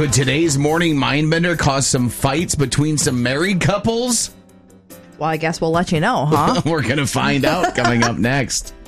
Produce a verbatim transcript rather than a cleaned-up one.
Could today's morning mindbender cause some fights between some married couples? Well, I guess we'll let you know, huh? We're going to find out coming up next.